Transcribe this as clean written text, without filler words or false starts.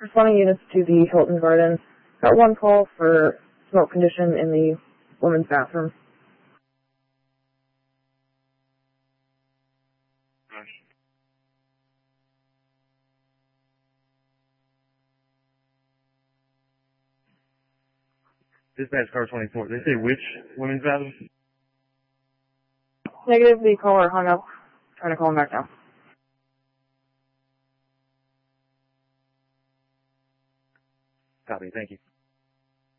Responding units to the Hilton Garden. Got one call for smoke condition in the women's bathroom. Dispatch car 24. They say which women's bathroom? Negative, the caller hung up. Trying to call him back now. Copy, thank you.